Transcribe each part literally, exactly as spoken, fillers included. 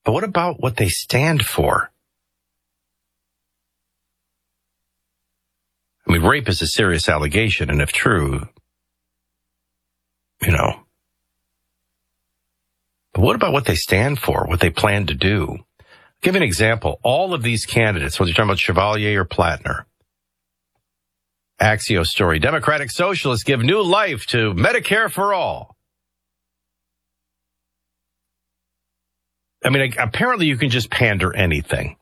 But what about what they stand for? I mean, rape is a serious allegation, and if true, you know. But what about what they stand for, what they plan to do? I'll give you an example. All of these candidates, whether you're talking about Chevalier or Plattner, Axios story, Democratic Socialists give new life to Medicare for all. I mean, apparently you can just pander anything.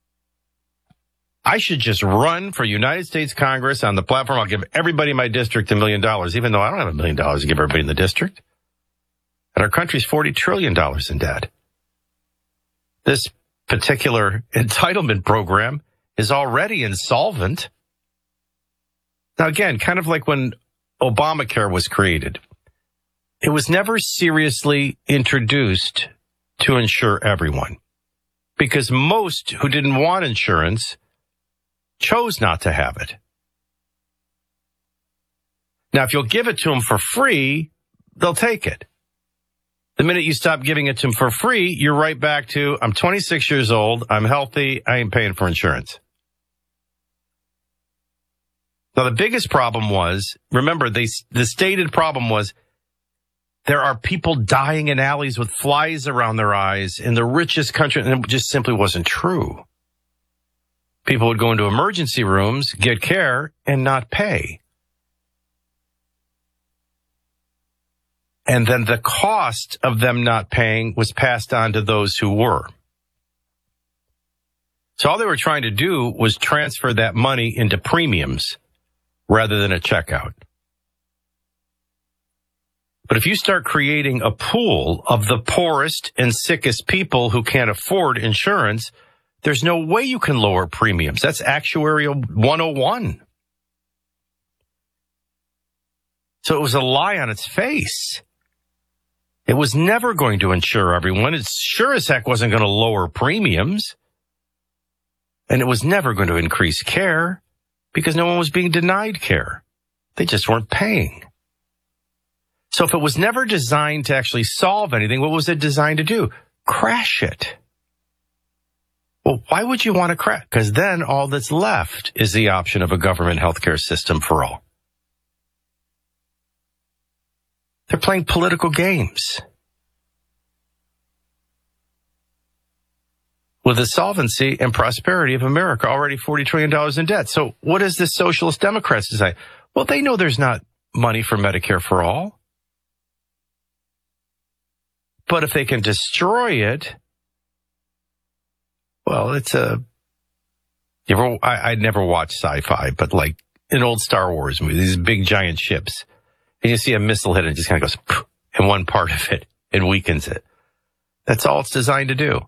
I should just run for United States Congress on the platform. I'll give everybody in my district a million dollars, even though I don't have a million dollars to give everybody in the district. And our country's forty trillion dollars in debt. This particular entitlement program is already insolvent. Now, again, kind of like when Obamacare was created, it was never seriously introduced to insure everyone because most who didn't want insurance chose not to have it. Now, if you'll give it to them for free, they'll take it. The minute you stop giving it to them for free, you're right back to, I'm twenty-six years old, I'm healthy, I ain't paying for insurance. Now, the biggest problem was, remember, they, the stated problem was there are people dying in alleys with flies around their eyes in the richest country, and it just simply wasn't true. People would go into emergency rooms, get care, and not pay. And then the cost of them not paying was passed on to those who were. So all they were trying to do was transfer that money into premiums rather than a checkout. But if you start creating a pool of the poorest and sickest people who can't afford insurance, there's no way you can lower premiums. That's actuarial one oh one. So it was a lie on its face. It was never going to insure everyone. It sure as heck wasn't going to lower premiums. And it was never going to increase care because no one was being denied care. They just weren't paying. So if it was never designed to actually solve anything, what was it designed to do? Crash it. Well, why would you want to crash? Because then all that's left is the option of a government healthcare system for all. They're playing political games with the solvency and prosperity of America, already forty trillion dollars in debt. So what does the socialist Democrats decide? Well, they know there's not money for Medicare for all. But if they can destroy it, well, it's a, you ever, I, I never watched sci-fi, but like an old Star Wars movie, these big giant ships. And you see a missile hit and it just kind of goes poof, in one part of it and weakens it. That's all it's designed to do.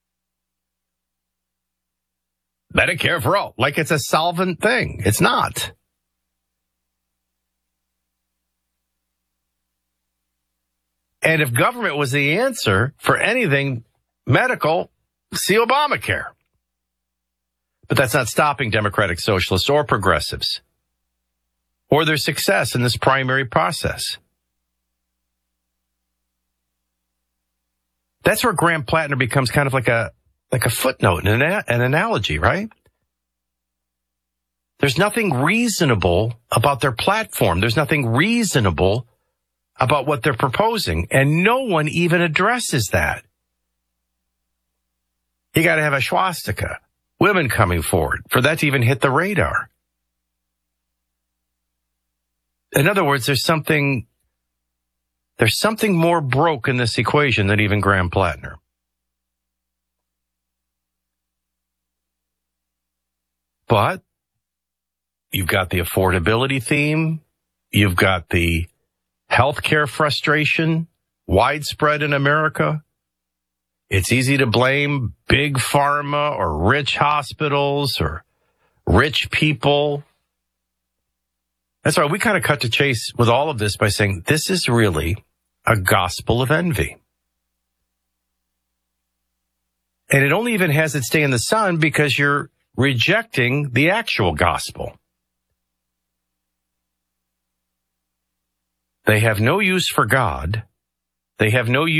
Medicare for all, like it's a solvent thing. It's not. And if government was the answer for anything medical, see Obamacare. But that's not stopping Democratic Socialists or progressives or their success in this primary process. That's where Graham Plattner becomes kind of like a like a footnote, an, an analogy, right? There's nothing reasonable about their platform. There's nothing reasonable about what they're proposing, and no one even addresses that. You got to have a swastika, women coming forward, for that to even hit the radar. In other words, there's something, there's something more broke in this equation than even Graham Plattner. But you've got the affordability theme. You've got the healthcare frustration, widespread in America. It's easy to blame big pharma or rich hospitals or rich people. That's why we kind of cut to chase with all of this by saying this is really a gospel of envy. And it only even has its day in the sun because you're rejecting the actual gospel. They have no use for God. They have no use